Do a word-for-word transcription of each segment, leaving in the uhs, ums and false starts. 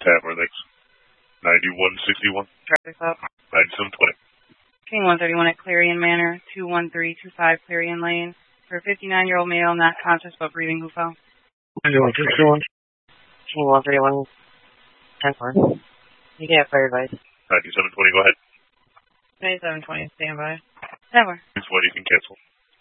Tavern, thanks. ninety-one sixty-one. Traffic stop. ninety-seven twenty. King one thirty-one at Clarion Manor, two one three two five Clarion Lane. For a fifty-nine-year-old male not conscious but breathing who fell. ninety-one sixty-one. King one thirty-one. ten four. You can have fire advice. ninety-seven twenty, go ahead. ninety-seven twenty, stand by. Never. It's what you can cancel.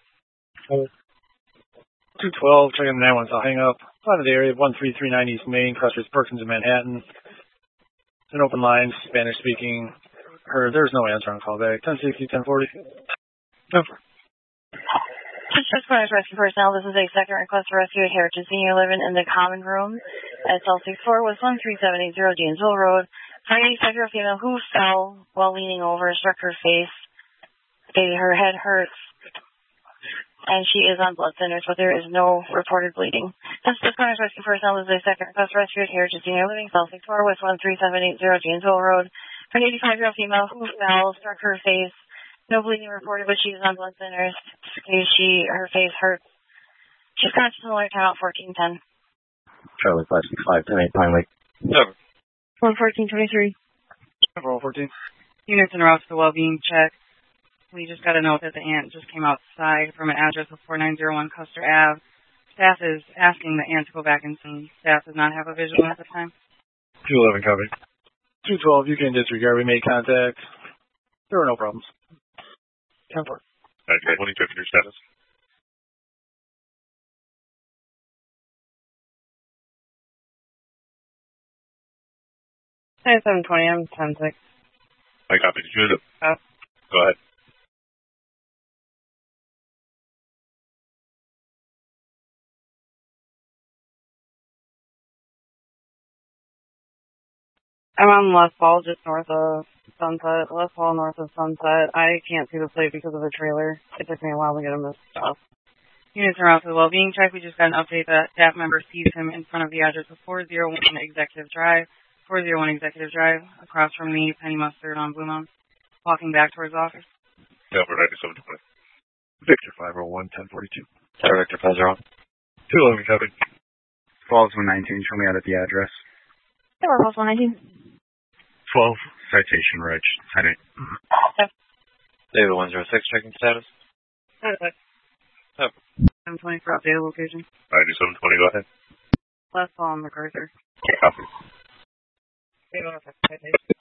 two twelve, checking the nine one, so I'll hang up. Out of the area, one three three nine East Main, Custer's Perkins in Manhattan. It's an open line, Spanish speaking. Her, there's no answer on call back. ten sixty, ten forty. Over. Just for rescue personnel, this is a second request for rescue at Heritage Senior Living in the common room at cell six four was one three seven eight zero Janesville Road. For an eighty-five-year-old female who fell while leaning over, struck her face. Her head hurts, and she is on blood thinners, but there is no reported bleeding. This is Corners Rescue Personnel. This is a second request for rescue at Heritage Senior Living, cell six four with one three seven eight zero Janesville Road. For an eighty-five-year-old female who fell, struck her face. No bleeding reported, but she is on blood thinners. She, her face hurts. She's conscious and alert. Time out fourteen ten. Charlie five six five ten eight Pine Lake. Over. one fourteen twenty-three. Over fourteen. Units en route to the well-being check. We just got a note that the aunt just came outside from an address of four nine zero one Custer Avenue. Staff is asking the aunt to go back and see. Staff does not have a visual at the time. two eleven covered. two twelve, you can disregard. We made contact. There were no problems. ten four. ninety-one twenty, check your status. ninety-seven twenty, I'm ten six. I copy. Did you hit it? Uh, Go ahead. I'm on Les Paul, just north of Sunset. Les Paul, north of Sunset. I can't see the plate because of the trailer. It took me a while to get him this stuff. Units are out for the well-being check. We just got an update that staff member sees him in front of the address of four oh one Executive Drive. four oh one Executive Drive, across from the Penny Mustard on Blue Mountain, walking back towards office. Number ninety-seven twenty. Victor five oh one, ten forty-two. Tower Victor five zero. two eleven covered. Falls one nineteen, show me out at the address. Tower Falls one nineteen. twelve, citation, Reg. ten eight. David one zero six, checking status. I'm twenty for updated location. ninety-seven twenty, go ahead. Les Paul and MacArthur. Copy. David one zero six, citation.